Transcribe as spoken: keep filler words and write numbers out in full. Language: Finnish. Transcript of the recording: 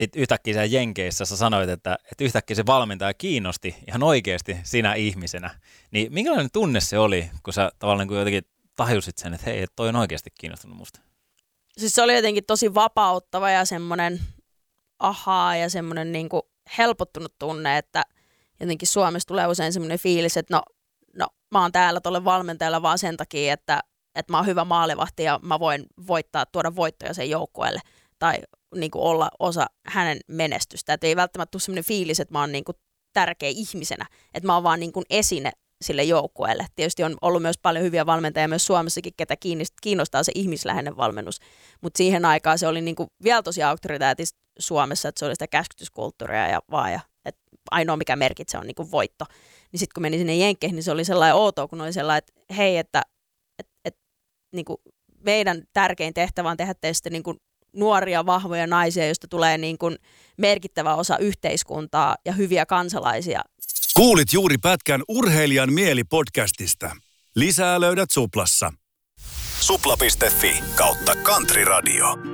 yhtäkkiä siellä Jenkeissä sä sanoit, että, että yhtäkkiä se valmentaja kiinnosti ihan oikeasti sinä ihmisenä. Niin minkälainen tunne se oli, kun sä tavallaan kun jotenkin tajusit sen, että hei, että toi on oikeasti kiinnostunut musta? Siis se oli jotenkin tosi vapauttava ja semmoinen ahaa ja semmoinen niin kuin helpottunut tunne, että jotenkin Suomessa tulee usein semmoinen fiilis, että no, no mä oon täällä tolle valmentajalla vaan sen takia, että, että mä oon hyvä maalivahti ja mä voin voittaa, tuoda voittoja sen joukkueelle tai niin kuin olla osa hänen menestystä. Että ei välttämättä tule semmoinen fiilis, että mä oon niin kuin tärkeä ihmisenä, että mä oon vaan niin kuin esine sille joukkueelle. Tietysti on ollut myös paljon hyviä valmentajia myös Suomessakin, ketä kiinnostaa se ihmisläheinen valmennus, mutta siihen aikaan se oli niin kuin vielä tosi auktoritaatista Suomessa, että se oli sitä käskytyskulttuuria ja vaan, ja että ainoa mikä merkitsee on niin kuin voitto. Niin sitten kun meni sinne Jenkkeihin, niin se oli sellainen outoa, kun oli sellainen, että hei, että et, et, niin kuin meidän tärkein tehtävä on tehdä teistä niin kuin nuoria, vahvoja naisia, joista tulee niin kuin merkittävä osa yhteiskuntaa ja hyviä kansalaisia. Kuulit juuri pätkän Urheilijan mieli-podcastista. Lisää löydät Suplassa. Supla piste fi kautta Country Radio.